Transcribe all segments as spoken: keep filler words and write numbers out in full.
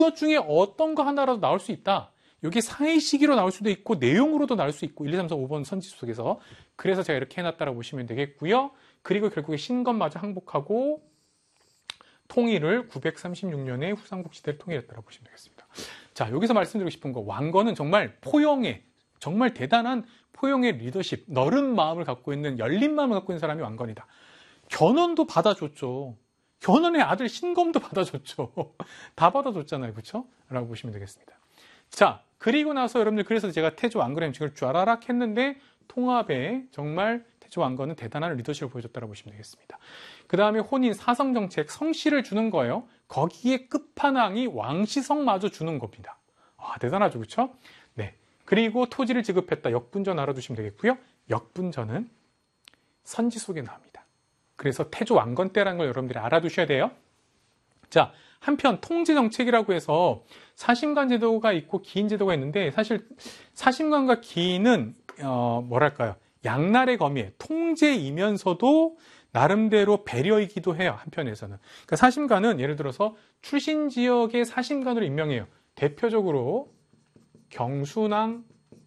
이것 중에 어떤 거 하나라도 나올 수 있다. 이게 사회시기로 나올 수도 있고 내용으로도 나올 수 있고 일, 이, 삼, 사, 오 번 선지수 속에서. 그래서 제가 이렇게 해놨다라고 보시면 되겠고요. 그리고 결국에 신건마저 항복하고 통일을 구백삼십육 년에 후삼국 시대를 통일했다라고 보시면 되겠습니다. 자, 여기서 말씀드리고 싶은 거, 왕건은 정말 포용의, 정말 대단한 포용의 리더십, 너른 마음을 갖고 있는, 열린 마음을 갖고 있는 사람이 왕건이다. 견훤도 받아줬죠. 견훤의 아들 신검도 받아줬죠. 다 받아줬잖아요. 그렇죠? 라고 보시면 되겠습니다. 자, 그리고 나서 여러분들, 그래서 제가 태조 왕건의 음식을 쫘라락 했는데 통합에 정말 태조 왕건은 대단한 리더십을 보여줬다고 보시면 되겠습니다. 그 다음에 혼인 사성정책, 성씨를 주는 거예요. 거기에 끝판왕이 왕시성마저 주는 겁니다. 아, 대단하죠. 그렇죠? 네. 그리고 토지를 지급했다. 역분전 알아두시면 되겠고요. 역분전은 선지 속에 나옵니다. 그래서 태조 왕건 때라는 걸 여러분들이 알아두셔야 돼요. 자, 한편 통제정책이라고 해서 사심관 제도가 있고 기인 제도가 있는데, 사실 사심관과 기인은 어, 뭐랄까요, 양날의 검이에요. 통제이면서도 나름대로 배려이기도 해요. 한편에서는. 그러니까 사심관은 예를 들어서 출신 지역의 사심관으로 임명해요. 대표적으로 경순왕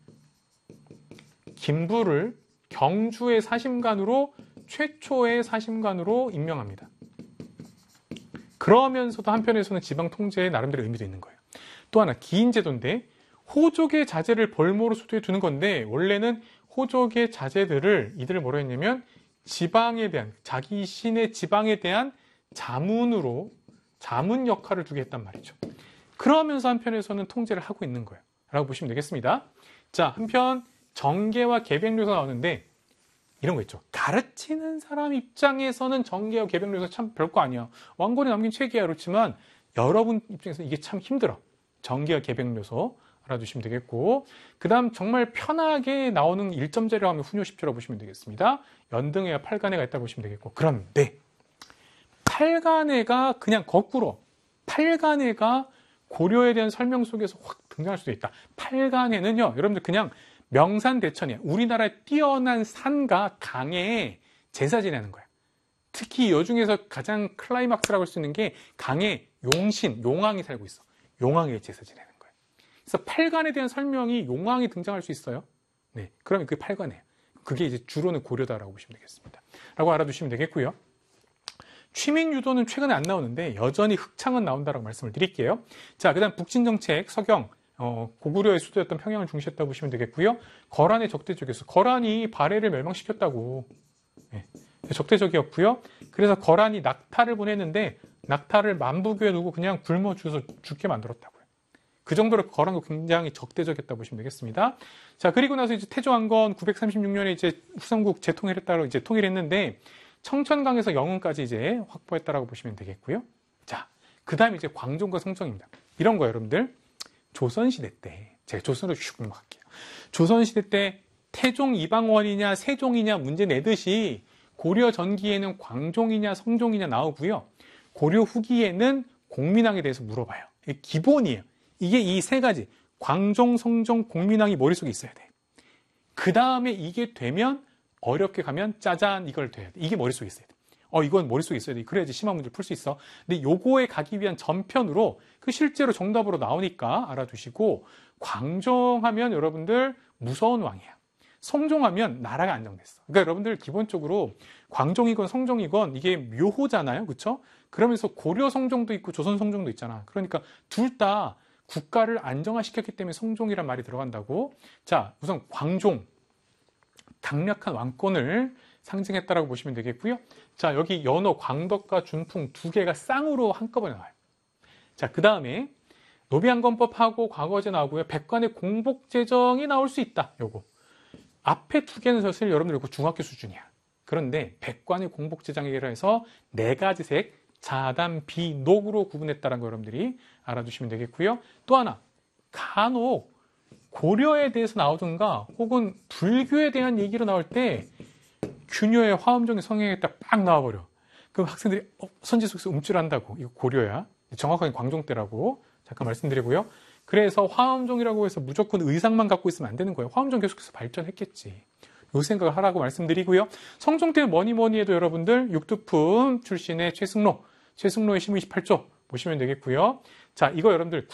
김부를 경주의 사심관으로, 최초의 사심관으로 임명합니다. 그러면서도 한편에서는 지방 통제에 나름대로 의미도 있는 거예요. 또 하나 기인제도인데, 호족의 자제를 벌모로 수도에 두는 건데, 원래는 호족의 자제들을, 이들을 뭐라 했냐면 지방에 대한, 자기 신의 지방에 대한 자문으로, 자문 역할을 두게 했단 말이죠. 그러면서 한편에서는 통제를 하고 있는 거예요. 라고 보시면 되겠습니다. 자, 한편 정계와 계백료가 나오는데, 이런 거 있죠. 가르치는 사람 입장에서는 정계와 계백료가 참 별거 아니야. 왕건이 남긴 책이야. 그렇지만 여러분 입장에서 이게 참 힘들어. 정계와 계백료소 알아두시면 되겠고, 그 다음 정말 편하게 나오는 일 점 재료하면 훈요 십 조라고 보시면 되겠습니다. 연등회와 팔간회가 있다고 보시면 되겠고, 그런데 팔간회가 그냥 거꾸로, 팔간회가 고려에 대한 설명 속에서 확 등장할 수도 있다. 팔간회는요, 여러분들 그냥 명산대천이에요. 우리나라의 뛰어난 산과 강에 제사 지내는 거예요. 특히 이 중에서 가장 클라이막스라고 할 수 있는 게 강에 용신, 용왕이 살고 있어. 용왕에 제사 지내는 거예요. 그래서 팔간에 대한 설명이 용왕이 등장할 수 있어요. 네, 그러면 그게 팔간이에요. 그게 이제 주로는 고려다라고 보시면 되겠습니다. 라고 알아두시면 되겠고요. 취민유도는 최근에 안 나오는데 여전히 흑창은 나온다라고 말씀을 드릴게요. 자, 그 다음 북진정책, 서경. 어, 고구려의 수도였던 평양을 중시했다고 보시면 되겠고요. 거란의 적대적이었어. 거란이 발해를 멸망시켰다고. 네, 적대적이었고요. 그래서 거란이 낙타를 보냈는데 낙타를 만부교에 두고 그냥 굶어 죽어서 죽게 만들었다고요. 그 정도로 거란도 굉장히 적대적이었다고 보시면 되겠습니다. 자, 그리고 나서 이제 태조왕건 구백삼십육 년에 이제 후삼국 재통일했다고 이제 통일했는데 청천강에서 영흥까지 이제 확보했다라고 보시면 되겠고요. 자, 그 다음에 이제 광종과 성정입니다. 이런 거 여러분들. 조선시대 때, 제가 조선으로 슉 넘어갈게요. 조선시대 때 태종 이방원이냐 세종이냐 문제 내듯이 고려 전기에는 광종이냐 성종이냐 나오고요. 고려 후기에는 공민왕에 대해서 물어봐요. 이게 기본이에요. 이게 이 세 가지, 광종, 성종, 공민왕이 머릿속에 있어야 돼. 그 다음에 이게 되면 어렵게 가면 짜잔 이걸 돼야 돼. 이게 머릿속에 있어야 돼. 어, 이건 머릿속에 있어야 돼. 그래야지 심한 문제를 풀 수 있어. 근데 요거에 가기 위한 전편으로 그 실제로 정답으로 나오니까 알아두시고, 광종하면 여러분들 무서운 왕이야. 성종하면 나라가 안정됐어. 그러니까 여러분들 기본적으로 광종이건 성종이건 이게 묘호잖아요. 그렇죠? 그러면서 고려 성종도 있고 조선 성종도 있잖아. 그러니까 둘 다 국가를 안정화시켰기 때문에 성종이란 말이 들어간다고. 자, 우선 광종. 강력한 왕권을 상징했다라고 보시면 되겠고요. 자, 여기 연호, 광덕과 준풍 두 개가 쌍으로 한꺼번에 나와요. 자, 그 다음에 노비안건법하고 과거제 나오고요. 백관의 공복제정이 나올 수 있다. 요거. 앞에 두 개는 사실 여러분들 이거 중학교 수준이야. 그런데 백관의 공복제정이라 해서 네 가지 색, 자담, 비, 녹으로 구분했다는 거 여러분들이 알아두시면 되겠고요. 또 하나, 간혹 고려에 대해서 나오든가 혹은 불교에 대한 얘기로 나올 때 균요의 화엄종의 성향에 딱 빡 나와버려. 그럼 학생들이 어, 선지 속에서 움찔한다고. 이거 고려야. 정확하게 광종 때라고 잠깐 말씀드리고요. 그래서 화엄종이라고 해서 무조건 의상만 갖고 있으면 안 되는 거예요. 화엄종 계속해서 발전했겠지. 요 생각을 하라고 말씀드리고요. 성종 때는 뭐니 뭐니 해도 여러분들 육두품 출신의 최승로, 최승로의 심의십팔 조 보시면 되겠고요. 자, 이거 여러분들